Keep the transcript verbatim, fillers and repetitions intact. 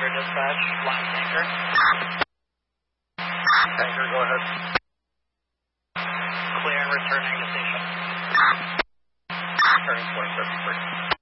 Tanker dispatch, line Tanker. Tanker, go ahead. Clear and returning to station. Turning point fifty-three.